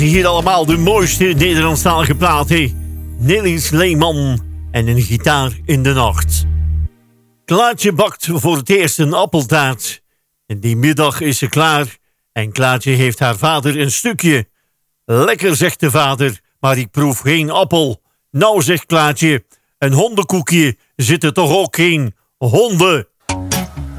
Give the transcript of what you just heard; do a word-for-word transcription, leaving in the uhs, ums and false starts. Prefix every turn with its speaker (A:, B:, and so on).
A: Hier allemaal de mooiste Nederlandstalige platen. Nelly Leeman en een gitaar in de nacht. Klaartje bakt voor het eerst een appeltaart. En die middag is ze klaar. En Klaartje heeft haar vader een stukje. Lekker, zegt de vader, maar ik proef geen appel. Nou, zegt Klaartje, een hondenkoekje zit er toch ook geen honden